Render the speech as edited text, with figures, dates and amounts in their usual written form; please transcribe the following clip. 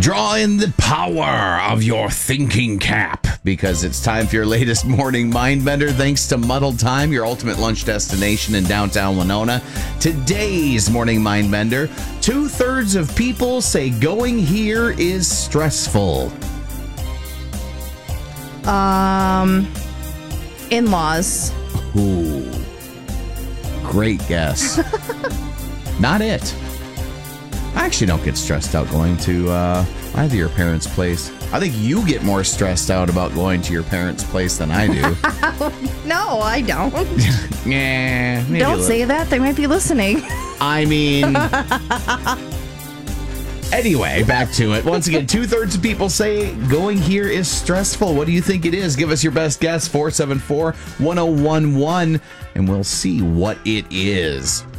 Draw in the power of your thinking cap because it's time for your latest morning Mindbender. Thanks to Muddled Time, your ultimate lunch destination in downtown Winona. Today's morning Mindbender, 2/3 of people say going here is stressful. In-laws. Ooh, great guess. Not it. I actually don't get stressed out going to either your parents' place. I think you get more stressed out about going to your parents' place than I do. No, I don't. Yeah, maybe Don't say that. They might be listening. I mean... Anyway, back to it. Once again, 2/3 of people say going here is stressful. What do you think it is? Give us your best guess, 474-1011, and we'll see what it is.